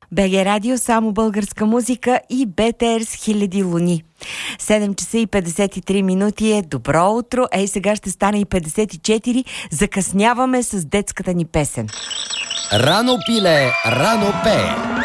БГ Радио, само българска музика и БТР с хиляди луни. 7 часа и 53 минути е добро утро. Ей, сега ще стане и 54. Закъсняваме с детската ни песен. Рано пиле, рано пее.